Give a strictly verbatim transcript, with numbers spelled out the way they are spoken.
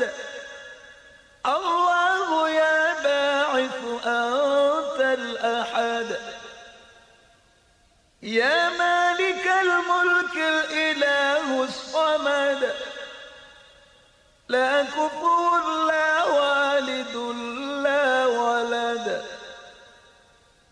الله يا باعث أنت الأحد يا مالك الملك الإله الصمد لا